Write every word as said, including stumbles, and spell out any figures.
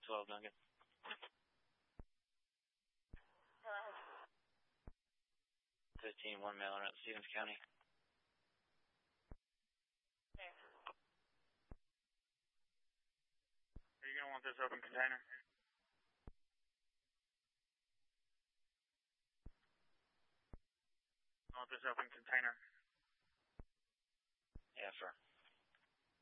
twelve, Duncan. Hello. fifteen, one mailer at Stevens County. There. Are you going to want this open container? I want this open container. Yeah, sir.